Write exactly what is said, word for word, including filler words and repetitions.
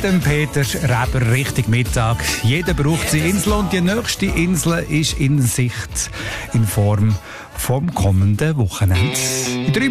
mit dem Peter Reber Richtung Mittag. Jeder braucht seine Insel und die nächste Insel ist in Sicht in Form vom kommenden Wochenende. In drei